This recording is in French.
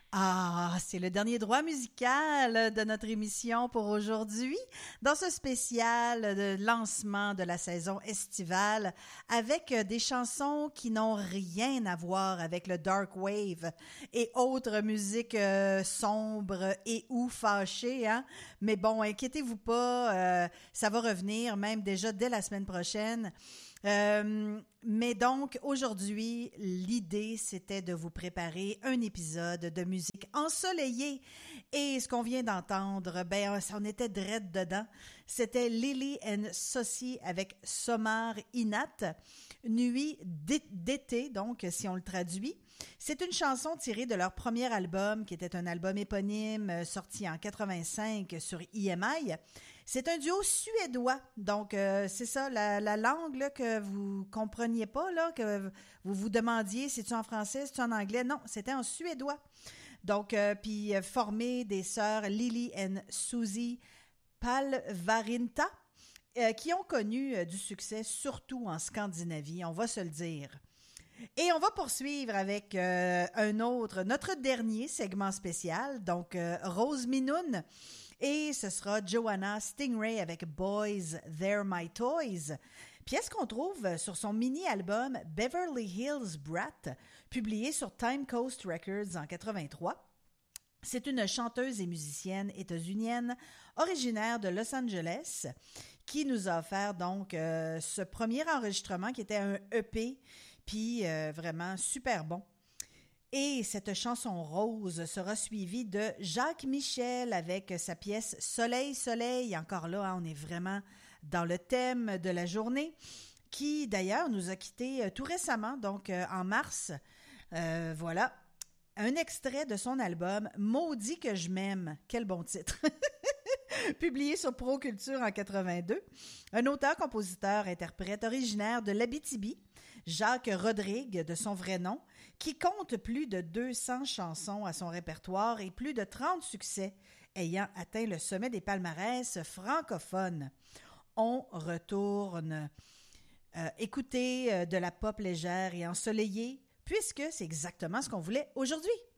Ah, c'est le dernier droit musical de notre émission pour aujourd'hui, dans ce spécial de lancement de la saison estivale, avec des chansons qui n'ont rien à voir avec le dark wave et autres musiques sombres et ou fâchées, hein? Mais bon, inquiétez-vous pas, ça va revenir même déjà dès la semaine prochaine. Mais donc, aujourd'hui, l'idée, c'était de vous préparer un épisode de musique ensoleillée. Et ce qu'on vient d'entendre, ben, on était drette dedans. C'était Lily and Sosie avec Somar Inat, Nuit d'été, donc, si on le traduit. C'est une chanson tirée de leur premier album, qui était un album éponyme sorti en 85 sur EMI. C'est un duo suédois, donc c'est ça, la langue là, que vous compreniez pas, là, que vous vous demandiez, c'est-tu en français, c'est-tu en anglais? Non, c'était en suédois. Donc, puis formé des sœurs Lily and Susie Palvarinta, qui ont connu du succès, surtout en Scandinavie, on va se le dire. Et on va poursuivre avec notre dernier segment spécial, donc Rose Minoun. Et ce sera Joanna Stingray avec Boys, They're My Toys. Pièce qu'on trouve sur son mini-album Beverly Hills Brat, publié sur Time Coast Records en 83. C'est une chanteuse et musicienne états-unienne originaire de Los Angeles qui nous a offert donc ce premier enregistrement qui était un EP, puis vraiment super bon. Et cette chanson rose sera suivie de Jacques Michel avec sa pièce Soleil, Soleil. Encore là, hein, on est vraiment dans le thème de la journée, qui d'ailleurs nous a quittés tout récemment, donc en mars. Voilà, un extrait de son album Maudit que je m'aime. Quel bon titre! Publié sur Pro Culture en 82. Un auteur, compositeur, interprète originaire de l'Abitibi, Jacques Rodrigue, de son vrai nom, qui compte plus de 200 chansons à son répertoire et plus de 30 succès, ayant atteint le sommet des palmarès francophones. On retourne écouter de la pop légère et ensoleillée, puisque c'est exactement ce qu'on voulait aujourd'hui.